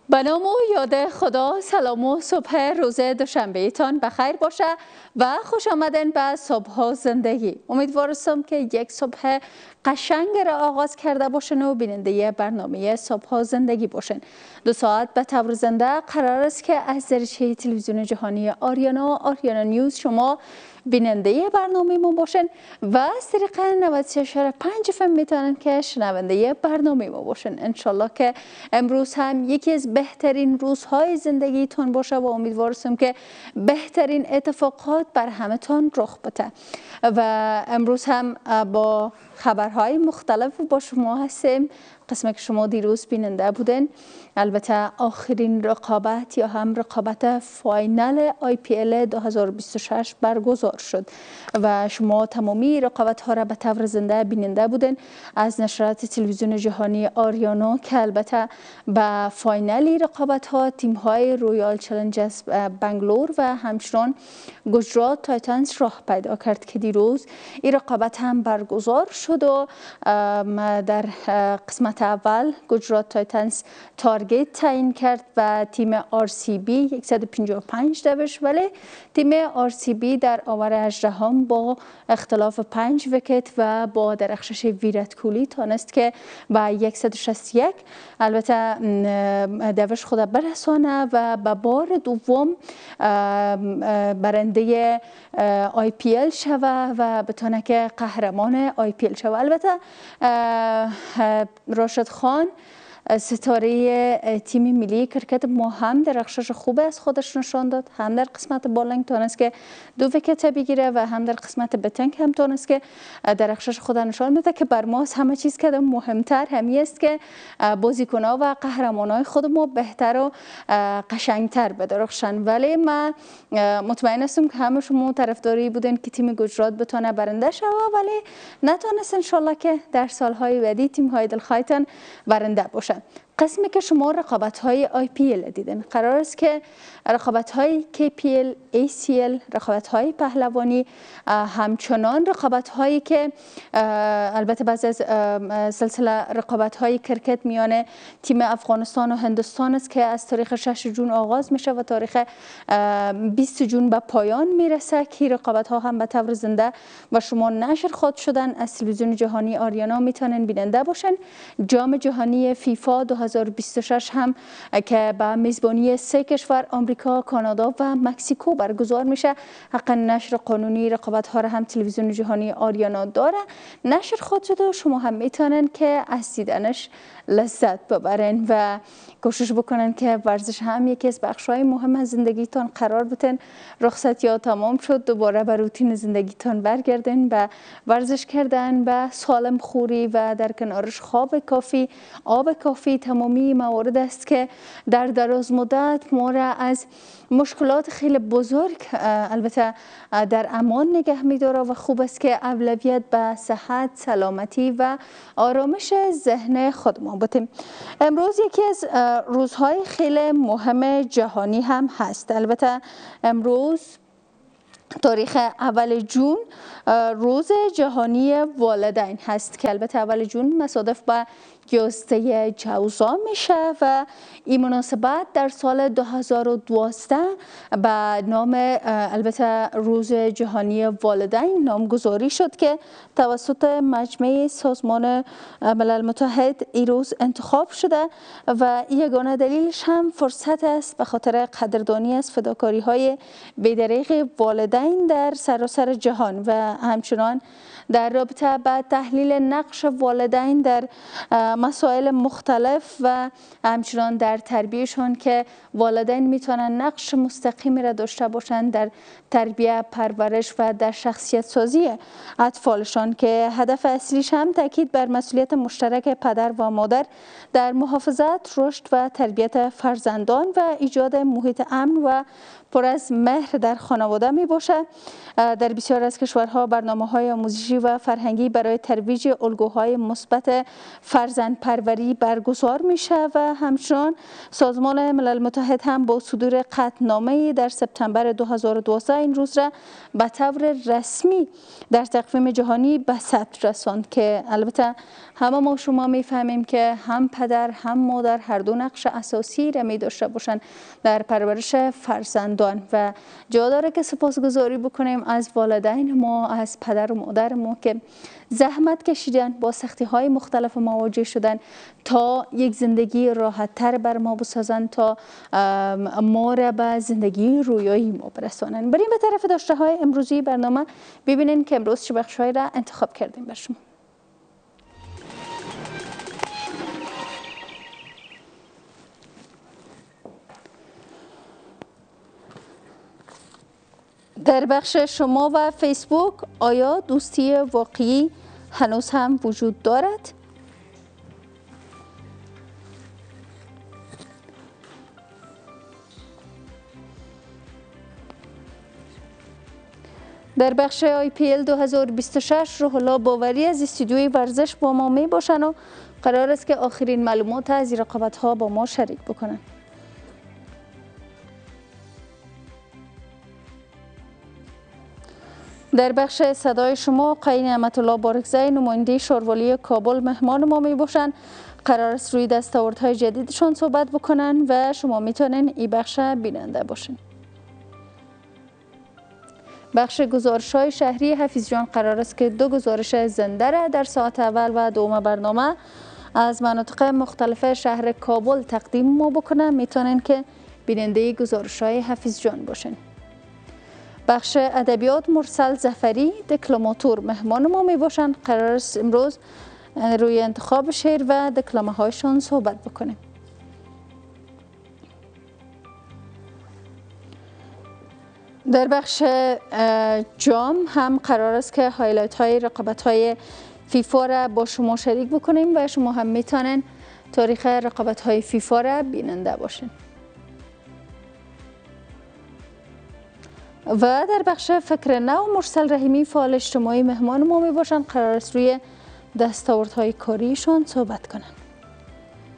به نام و یاد خدا. سلام و صبح روز دوشنبه تان بخیر باشه و خوش آمدین به صبح زندگی. امیدوارم که یک صبح قشنگ را آغاز کرده باشین و بیننده برنامه صبح زندگی باشین. 2 ساعت به طور زنده قرار است که از دریچه تلویزیون جهانی آریانا نیوز شما بیننده برنامه ما باشین و از طریق 93.5 FM میتونن که شنونده برنامه ما باشین. انشالله که امروز هم یکی از بهترین روزهای زندگیتون باشه و امیدوارم که بهترین اتفاقات بر همه تان رخ بده و امروز هم با خبرهای مختلف با شما هستیم. قسمی که شما دیروز بیننده بودین، البته آخرین رقابت یا هم رقابت فاینال IPL 2026 برگزار شد و شما تمامی رقابت ها را به طور زنده بیننده بودین از نشرات تلویزیون جهانی آریانا که البته به فاینالی رقابت ها تیم های رویال چالنجرز بنگلور و همچنان گجرات تایتنز راه پیدا کرد که دیروز این رقابت هم برگزار شد و در قسمت اول گجرات تایتنز تارگت تعیین کرد و تیم RCB 155 دوش، ولی تیم RCB در آور 18 با اختلاف 5 ویکت و با درخشش ویرات کوهلی تانست که با 161 البته دوش خود برسانه و به بار دوم برنده IPL شوه و بتونه که قهرمان IPL شوه. البته راشد خان ستاره تیم ملی کرکت ما هم درخشش خوب از خودش نشان داد، هم در قسمت بالینگ تونست که 2 ویکت بگیره و هم در قسمت بتنگ هم تونست که درخشش خود نشان بده که بر ما همه چیز که مهمتر همی است که بازیکن‌ها و قهرمان‌های خود ما بهتر و قشنگتر بدرخشن. ولی من مطمئن هستم که همه شما طرفداری بودین که تیم گجرات بتونه برنده شوه، ولی نتونست ان شاءالله که در سال‌های بعدی تیم‌های دلخواهتان برنده باشه. قسمی که شما رقابت‌های IPL دیدن، قرار است که رقابت‌های KPL، ACL، رقابت‌های پهلوانی، همچنان رقابت‌هایی که البته بعضی از سلسله رقابت‌های کرکت میان تیم افغانستان و هندوستان است که از تاریخ 6 جون آغاز میشه و تاریخ 20 جون به پایان میرسه که رقابت‌ها هم به طور زنده و شما نشر خواهد شدن از تلویزیون جهانی آریانا میتونن بیننده باشن. جام جهانی فیفا 2026 هم که به میزبانی 3 کشور آمریکا، کانادا و مکزیکو برگزار میشه، حق نشر قانونی رقابت ها را هم تلویزیون جهانی آریانا داره نشر خواهد شد و شما هم میتونن که از دیدنش لذت ببرین و کوشش بکنن که ورزش هم یکی از بخش‌های مهم از زندگیتان قرار بدین. رخصتی ها تمام شد، دوباره به روتین زندگیتان برگردین، به ورزش کردن، به سالم خوری و در کنارش خواب کافی، آب کافی. تمامی موارد است که در دراز مدت ما را از مشکلات خیلی بزرگ البته در امان نگه می‌داره و خوب است که اولویت به صحت، سلامتی و آرامش ذهن خود ما بدیم. امروز یکی از روزهای خیلی مهم جهانی هم هست. البته امروز تاریخ 1 جون روز جهانی والدین هست که البته 1 جون مصادف با 11 جوزا میشه و این مناسبت در سال 2012 به نام البته روز جهانی والدین نامگذاری شد که توسط مجمع سازمان ملل متحد این روز انتخاب شده و یگانه دلیلش هم فرصت است به خاطر قدردانی از فداکاری های بی‌دریغ والدین در سراسر جهان و همچنان در رابطه با تحلیل نقش والدین در مسائل مختلف و همچنان در تربیهشان که والدین میتونن نقش مستقیمی را داشته باشند در تربیه، پرورش و در شخصیت سازی اطفالشان که هدف اصلیش هم تاکید بر مسئولیت مشترک پدر و مادر در محافظت، رشد و تربیت فرزندان و ایجاد محیط امن و پر از مهر در خانواده می باشه. در بسیار از کشورها برنامه‌های آموزشی و فرهنگی برای ترویج الگوهای مثبت فرزندان زن پروری برگزار میشه و همچنان سازمان ملل متحد هم با صدور قطعنامه در سپتامبر 2012 این روز را به طور رسمی در تقویم جهانی به ثبت رساند که البته همه ما شما میفهمیم که هم پدر هم مادر هر دو نقش اساسی را می داشته باشند در پرورش فرزندان و جا داره که سپاسگزاری بکنیم از والدین ما، از پدر و مادر ما که زحمت کشیدن، با سختی های مختلف مواجه شدن تا یک زندگی راحت تر بر ما بسازن، تا ما را به زندگی رویایی ما برسانن. بریم به طرف داشته های امروزی برنامه ببینین که امروز چه بخش‌هایی را انتخاب کردیم بر شما. در بخش شما و فیسبوک، آیا دوستی واقعی هنوز هم وجود دارد؟ در بخش IPL 2026 روح الله باوری از استودیوی ورزش با ما می باشند و قرار است که آخرین معلومات از رقابت ها با ما شریک بکنند. در بخش صدای شما آقای نعمت الله بارکزی نماینده شاروالی کابل مهمان ما می باشند. قرار است روی دستاوردهای جدیدشان صحبت بکنن و شما میتونین این بخش بیننده باشین. بخش گزارش های شهری حفیظ جان قرار است که 2 گزارش زنده را در ساعت اول و دوم برنامه از مناطق مختلف شهر کابل تقدیم ما بکنه. میتونین که بیننده گزارش های حفیظ جان باشین. بخش ادبیات مرسل ظفری دکلماتور مهمان ما می باشند. قرار است امروز روی انتخاب شعر و دکلمه هایشان صحبت بکنیم. در بخش جام هم قرار است که هایلایت های رقابت های فیفا را با شما شریک بکنیم و شما هم میتونین تاریخ رقابت های فیفا را بیننده باشین. و در بخش فکر نو مرسل رحیمی فعال اجتماعی مهمان ما می باشند. قرار است روی دستاوردهای کاریشان صحبت کنند.